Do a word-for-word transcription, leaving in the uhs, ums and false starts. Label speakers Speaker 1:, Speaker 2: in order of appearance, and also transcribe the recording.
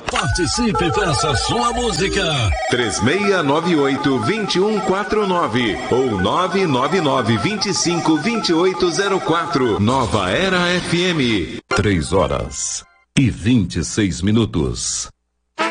Speaker 1: Participe, peça sua música.
Speaker 2: três seis nove oito, dois um quatro nove ou nove nove nove, vinte e cinco, vinte e oito zero quatro. Nova Era F M.
Speaker 1: Três horas e vinte e seis minutos.